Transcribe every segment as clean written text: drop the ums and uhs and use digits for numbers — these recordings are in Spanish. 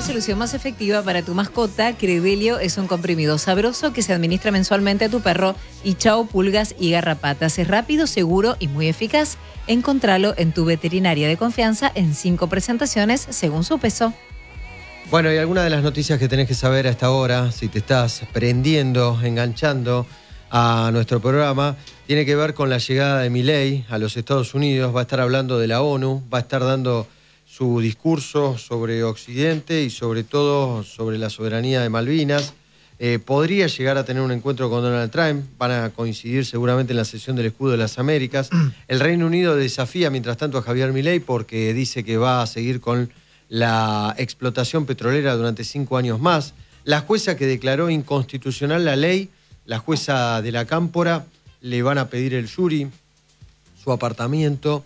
la solución más efectiva para tu mascota. Credelio es un comprimido sabroso que se administra mensualmente a tu perro y chao pulgas y garrapatas. Es rápido, seguro y muy eficaz. Encontralo en tu veterinaria de confianza en 5 presentaciones según su peso. Bueno, y algunas de las noticias que tenés que saber a esta hora, si te estás prendiendo, enganchando a nuestro programa, tiene que ver con la llegada de Milei a los Estados Unidos. Va a estar hablando de la ONU, va a estar dando su discurso sobre Occidente y sobre todo sobre la soberanía de Malvinas. Podría llegar a tener un encuentro con Donald Trump, van a coincidir seguramente en la sesión del Escudo de las Américas. El Reino Unido desafía mientras tanto a Javier Milei porque dice que va a seguir con la explotación petrolera durante 5 años más. La jueza que declaró inconstitucional la ley, la jueza de la Cámpora, le van a pedir el jury, su apartamento,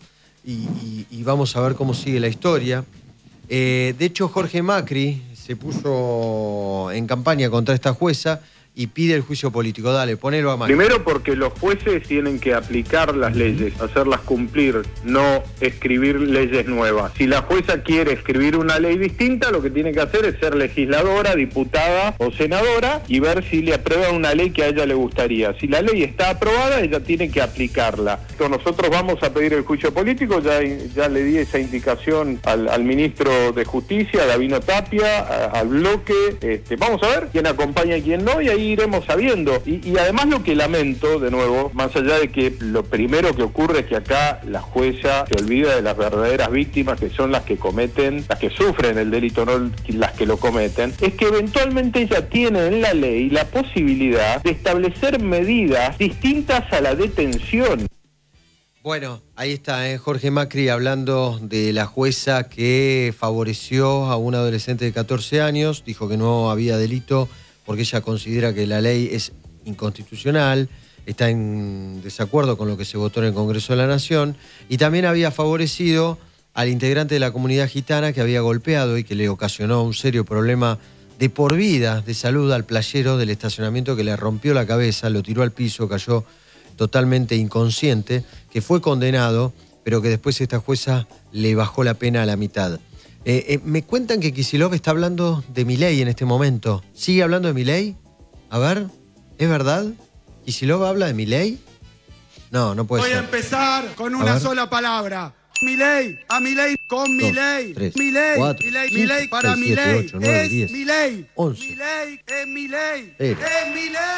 y vamos a ver cómo sigue la historia. De hecho, Jorge Macri se puso en campaña contra esta jueza y pide el juicio político. Dale, ponelo a Macri. Primero porque los jueces tienen que aplicar las leyes, hacerlas cumplir, no escribir leyes nuevas. Si la jueza quiere escribir una ley distinta, lo que tiene que hacer es ser legisladora, diputada o senadora y ver si le aprueba una ley que a ella le gustaría. Si la ley está aprobada, ella tiene que aplicarla. Entonces, nosotros vamos a pedir el juicio político, ya le di esa indicación al ministro de Justicia, Gabino Tapia, al bloque. Vamos a ver quién acompaña y quién no, y ahí iremos sabiendo. Y además lo que lamento, de nuevo, más allá de que lo primero que ocurre es que acá la jueza se olvida de las verdaderas víctimas, que son las que cometen, las que sufren el delito, no las que lo cometen, es que eventualmente ella tiene en la ley la posibilidad de establecer medidas distintas a la detención. Bueno, ahí está, Jorge Macri hablando de la jueza que favoreció a un adolescente de 14 años, dijo que no había delito porque ella considera que la ley es inconstitucional, está en desacuerdo con lo que se votó en el Congreso de la Nación, y también había favorecido al integrante de la comunidad gitana que había golpeado y que le ocasionó un serio problema de por vida de salud al playero del estacionamiento, que le rompió la cabeza, lo tiró al piso, cayó totalmente inconsciente, que fue condenado, pero que después esta jueza le bajó la pena a la mitad. Me cuentan que Kicillof está hablando de Milei en este momento. ¿Sigue hablando de Milei? A ver, ¿es verdad? ¿Kicillof habla de Milei? No, no puede ser. Voy a empezar con una sola palabra. Milei, a Milei, con Milei. Milei, Milei para Milei. Es Milei. 11. Milei, es Milei. Es Es Milei.